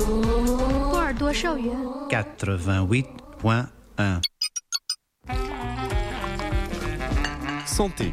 多尔多少元 88.1. Santé.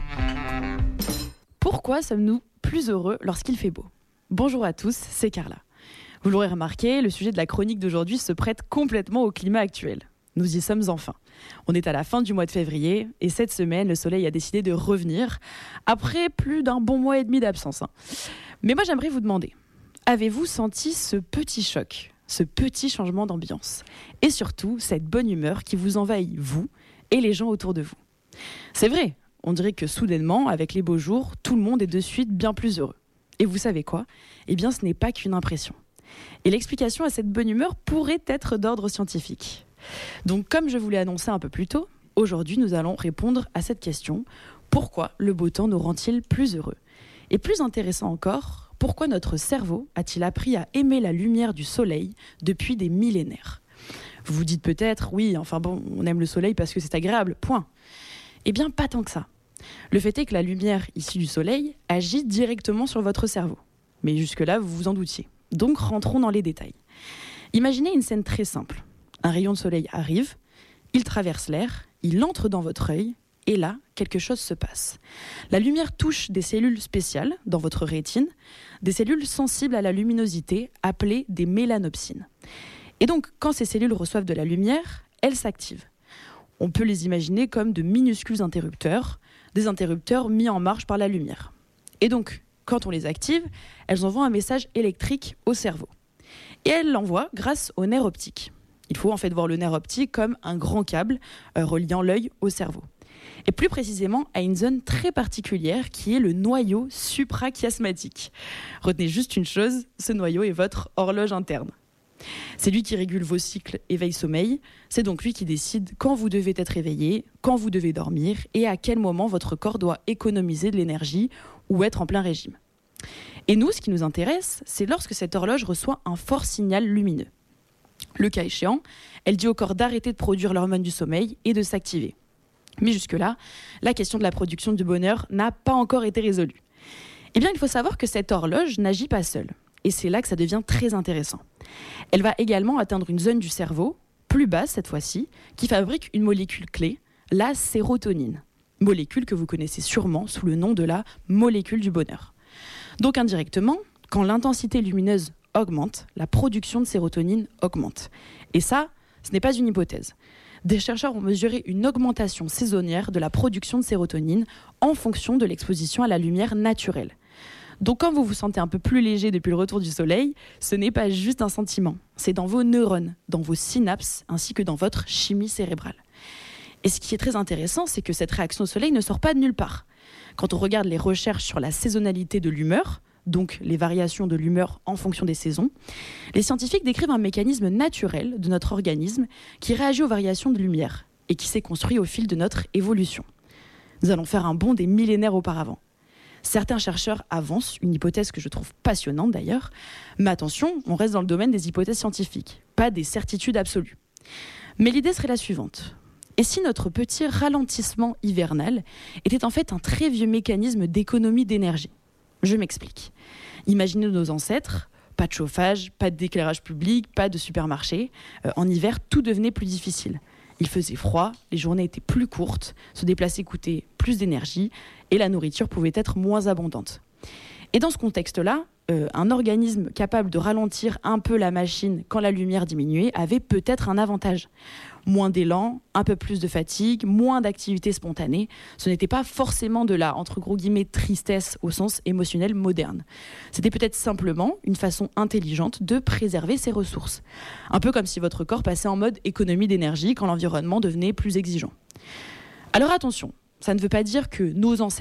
Pourquoi sommes-nous plus heureux lorsqu'il fait beau ? Bonjour à tous, c'est Carla. Vous l'aurez remarqué, le sujet de la chronique d'aujourd'hui se prête complètement au climat actuel. Nous y sommes enfin. On est à la fin du mois de février et cette semaine, le soleil a décidé de revenir après plus d'un bon mois et demi d'absence. Mais moi, j'aimerais vous demander, avez-vous senti ce petit choc, ce petit changement d'ambiance et surtout cette bonne humeur qui vous envahit, vous et les gens autour de vous ? C'est vrai, on dirait que soudainement, avec les beaux jours, tout le monde est de suite bien plus heureux. Et vous savez quoi ? Eh bien, ce n'est pas qu'une impression. Et l'explication à cette bonne humeur pourrait être d'ordre scientifique. Donc, comme je vous l'ai annoncé un peu plus tôt, aujourd'hui, nous allons répondre à cette question. Pourquoi le beau temps nous rend-il plus heureux ? Et plus intéressant encore, pourquoi notre cerveau a-t-il appris à aimer la lumière du soleil depuis des millénaires ? Vous vous dites peut-être, oui, enfin bon, on aime le soleil parce que c'est agréable, point. Eh bien, pas tant que ça. Le fait est que la lumière issue du soleil agit directement sur votre cerveau. Mais jusque-là, vous vous en doutiez. Donc, rentrons dans les détails. Imaginez une scène très simple. Un rayon de soleil arrive, il traverse l'air, il entre dans votre œil, et là, quelque chose se passe. La lumière touche des cellules spéciales dans votre rétine, des cellules sensibles à la luminosité, appelées des mélanopsines. Et donc, quand ces cellules reçoivent de la lumière, elles s'activent. On peut les imaginer comme de minuscules interrupteurs, des interrupteurs mis en marche par la lumière. Et donc, quand on les active, elles envoient un message électrique au cerveau. Et elles l'envoient grâce au nerf optique. Il faut en fait voir le nerf optique comme un grand câble reliant l'œil au cerveau. Et plus précisément à une zone très particulière qui est le noyau suprachiasmatique. Retenez juste une chose, ce noyau est votre horloge interne. C'est lui qui régule vos cycles éveil-sommeil. C'est donc lui qui décide quand vous devez être éveillé, quand vous devez dormir et à quel moment votre corps doit économiser de l'énergie ou être en plein régime. Et nous, ce qui nous intéresse, c'est lorsque cette horloge reçoit un fort signal lumineux. Le cas échéant, elle dit au corps d'arrêter de produire l'hormone du sommeil et de s'activer. Mais jusque-là, la question de la production du bonheur n'a pas encore été résolue. Eh bien, il faut savoir que cette horloge n'agit pas seule. Et c'est là que ça devient très intéressant. Elle va également atteindre une zone du cerveau, plus basse cette fois-ci, qui fabrique une molécule clé, la sérotonine. Molécule que vous connaissez sûrement sous le nom de la molécule du bonheur. Donc indirectement, quand l'intensité lumineuse augmente, la production de sérotonine augmente. Et ça, ce n'est pas une hypothèse. Des chercheurs ont mesuré une augmentation saisonnière de la production de sérotonine en fonction de l'exposition à la lumière naturelle. Donc quand vous vous sentez un peu plus léger depuis le retour du soleil, ce n'est pas juste un sentiment, c'est dans vos neurones, dans vos synapses, ainsi que dans votre chimie cérébrale. Et ce qui est très intéressant, c'est que cette réaction au soleil ne sort pas de nulle part. Quand on regarde les recherches sur la saisonnalité de l'humeur, donc les variations de l'humeur en fonction des saisons, les scientifiques décrivent un mécanisme naturel de notre organisme qui réagit aux variations de lumière et qui s'est construit au fil de notre évolution. Nous allons faire un bond des millénaires auparavant. Certains chercheurs avancent une hypothèse que je trouve passionnante d'ailleurs, mais attention, on reste dans le domaine des hypothèses scientifiques, pas des certitudes absolues. Mais l'idée serait la suivante. Et si notre petit ralentissement hivernal était en fait un très vieux mécanisme d'économie d'énergie ? Je m'explique. Imaginez nos ancêtres, pas de chauffage, pas d'éclairage public, pas de supermarché. En hiver, tout devenait plus difficile. Il faisait froid, les journées étaient plus courtes, se déplacer coûtait plus d'énergie et la nourriture pouvait être moins abondante. Et dans ce contexte-là, un organisme capable de ralentir un peu la machine quand la lumière diminuait avait peut-être un avantage. Moins d'élan, un peu plus de fatigue, moins d'activité spontanée. Ce n'était pas forcément de la, entre gros guillemets, tristesse au sens émotionnel moderne. C'était peut-être simplement une façon intelligente de préserver ses ressources. Un peu comme si votre corps passait en mode économie d'énergie quand l'environnement devenait plus exigeant. Alors attention, ça ne veut pas dire que nos ancêtres